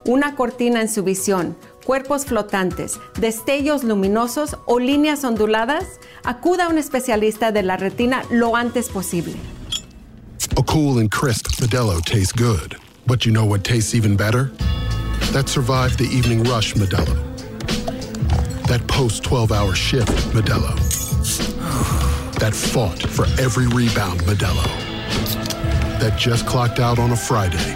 una cortina en su visión, cuerpos flotantes, destellos luminosos o líneas onduladas, acuda a un especialista de la retina lo antes posible. A cool and crisp Modelo tastes good. But you know what tastes even better? That survived the evening rush Modelo. That post-12-hour shift Modelo. That fought for every rebound Modelo. That just clocked out on a Friday